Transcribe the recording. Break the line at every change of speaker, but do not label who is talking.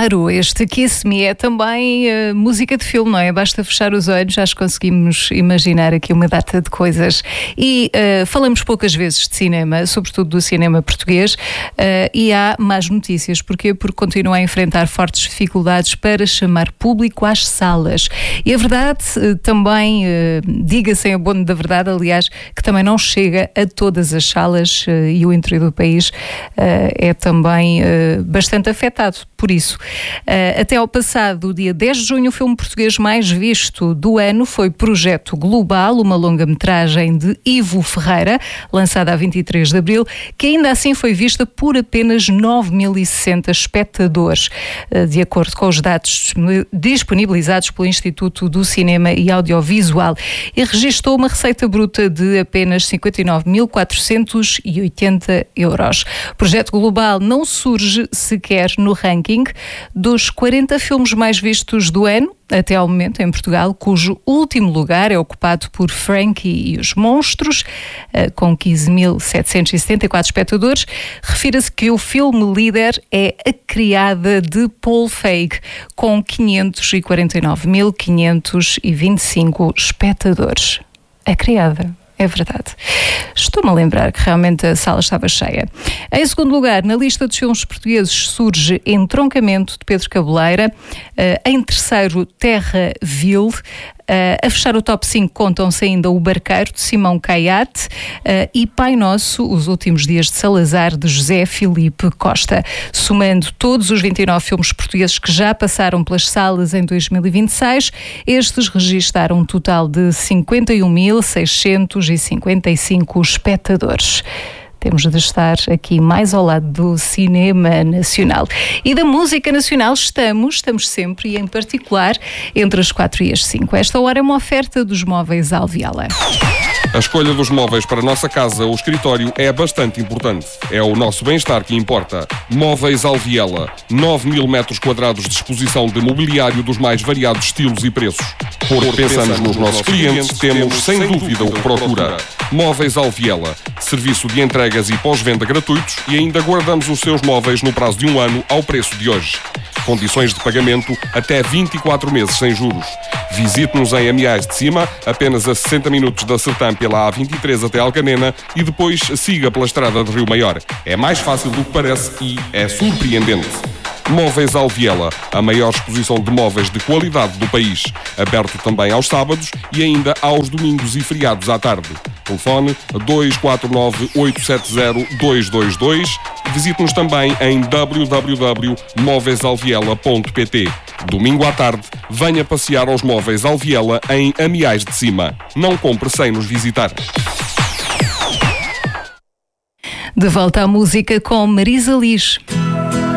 Claro, este Kiss Me é também música de filme, não é? Basta fechar os olhos, já conseguimos imaginar aqui uma data de coisas. E falamos poucas vezes de cinema, sobretudo do cinema português, e há más notícias. Porquê? Porque continua a enfrentar fortes dificuldades para chamar público às salas. E a verdade também, diga-se em abono da verdade, aliás, que também não chega a todas as salas e o interior do país é também bastante afetado por isso. Até ao passado dia 10 de junho, o filme português mais visto do ano foi Projeto Global, uma longa-metragem de Ivo Ferreira, lançada a 23 de abril, que ainda assim foi vista por apenas 9.060 espectadores, de acordo com os dados disponibilizados pelo Instituto do Cinema e Audiovisual, e registou uma receita bruta de apenas 59.480 euros. O Projeto Global não surge sequer no ranking dos 40 filmes mais vistos do ano, até ao momento, em Portugal, cujo último lugar é ocupado por Frankie e os Monstros, com 15.774 espectadores. Refira-se que o filme líder é A Criada, de Paul Feig, com 549.525 espectadores. A Criada. É verdade. Estou-me a lembrar que realmente a sala estava cheia. Em segundo lugar, na lista dos filmes portugueses surge Entroncamento, de Pedro Cabeleira. Em terceiro, Terra Vil. A fechar o top 5 contam-se ainda O Barqueiro, de Simão Caiate, e Pai Nosso, Os Últimos Dias de Salazar, de José Filipe Costa. Somando todos os 29 filmes portugueses que já passaram pelas salas em 2026, estes registaram um total de 51.655 espectadores. Temos de estar aqui mais ao lado do cinema nacional. E da música nacional estamos sempre, e em particular, entre as 4 e as 5. Esta hora é uma oferta dos Móveis Alviela.
A escolha dos móveis para a nossa casa ou escritório é bastante importante. É o nosso bem-estar que importa. Móveis Alviela. 9.000 metros quadrados de exposição de mobiliário dos mais variados estilos e preços. Porque pensamos nos nossos clientes, temos sem dúvida o que procura. Móveis Alviela. Serviço de entregas e pós-venda gratuitos, e ainda guardamos os seus móveis no prazo de 1 ano ao preço de hoje. Condições de pagamento até 24 meses sem juros. Visite-nos em Amiais de Cima, apenas a 60 minutos da Sertã pela A23 até Alcanena, e depois siga pela estrada de Rio Maior. É mais fácil do que parece e é surpreendente. Móveis Alviela, a maior exposição de móveis de qualidade do país. Aberto também aos sábados e ainda aos domingos e feriados à tarde. Telefone 249-870-222. Visite-nos também em www.móveisalviela.pt. Domingo à tarde, venha passear aos Móveis Alviela em Amiais de Cima. Não compre sem nos visitar.
De volta à música com Marisa Liz.